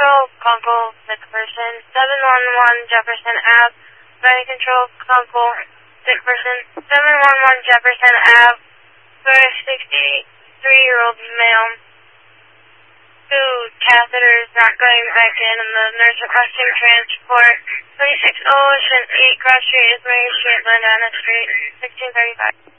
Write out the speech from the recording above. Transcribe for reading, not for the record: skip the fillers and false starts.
Control, Conkle, sick person. 711 Jefferson Ave. Ready Control, Conkle, sick person. 711 Jefferson Ave. For a 63-year-old male. Two catheters not going back in, and the nurse requesting transport. 36 Ocean 8 Cross Street is Mary Street, Banana Street, 1635.